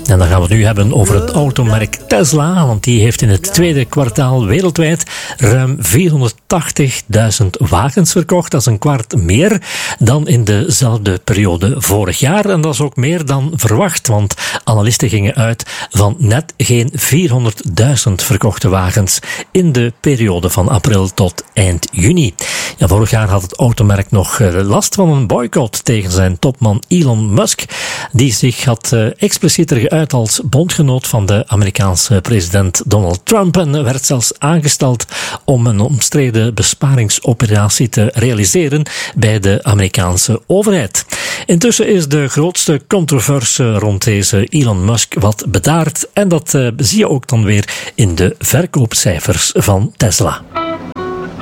En dan gaan we het nu hebben over het automerk Tesla, want die heeft in het tweede kwartaal wereldwijd ruim 480.000 wagens verkocht. Dat is een kwart meer dan in dezelfde periode vorig jaar. En dat is ook meer dan verwacht, want analisten gingen uit van net geen 400.000 verkochte wagens in de periode van april tot eind juni. Ja, vorig jaar had het automerk nog last van een boycott tegen zijn topman Elon Musk, die zich had explicieter geuit als bondgenoot van de Amerikaanse president Donald Trump en werd zelfs aangesteld om een omstreden besparingsoperatie te realiseren bij de Amerikaanse overheid. Intussen is de grootste controverse rond deze Elon Musk wat bedaard en dat zie je ook dan weer in de verkoopcijfers van Tesla.